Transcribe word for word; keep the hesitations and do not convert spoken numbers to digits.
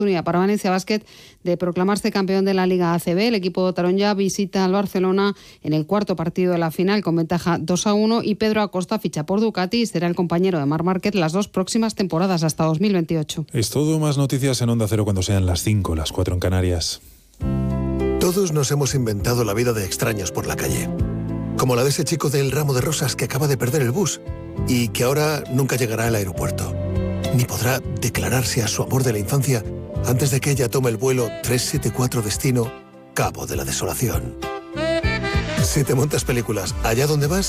oportunidad para Valencia Basket de proclamarse campeón de la Liga A C B. El equipo taronja visita al Barcelona en el cuarto partido de la final con ventaja dos a uno y Pedro Acosta ficha por Ducati y será el compañero de Marc Márquez las dos próximas temporadas hasta dos mil veintiocho. Es todo, más noticias en Onda Cero cuando sean las cinco, las cuatro en Canarias. Todos nos hemos inventado la vida de extraños por la calle. Como la de ese chico del ramo de rosas que acaba de perder el bus y que ahora nunca llegará al aeropuerto. Ni podrá declararse a su amor de la infancia antes de que ella tome el vuelo trescientos setenta y cuatro destino Cabo de la Desolación. Si te montas películas allá donde vas,